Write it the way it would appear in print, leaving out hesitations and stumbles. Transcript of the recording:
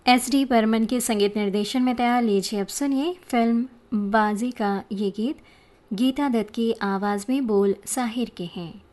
SD. Burman के संगीत निर्देशन में तैयार। लीजिए अब सुनिए फिल्म बाजी का ये गीत। गीता दत्त की आवाज़ में बोल साहिर के हैं।